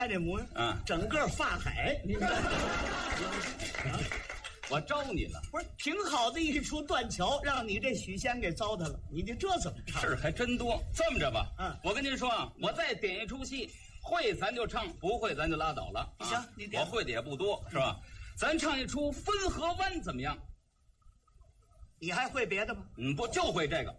这模样，整个法海，你看， 我招你了， 不是挺好的一出断桥，让你这许仙给糟蹋了。你这怎么唱？ 是还真多。这么着吧，我跟您说啊，我再点一出戏，会咱就唱，不会咱就拉倒了。 行，你点。 我会的也不多，是吧？咱唱一出《汾河湾》怎么样？ 你还会别的吗？ 不就会这个。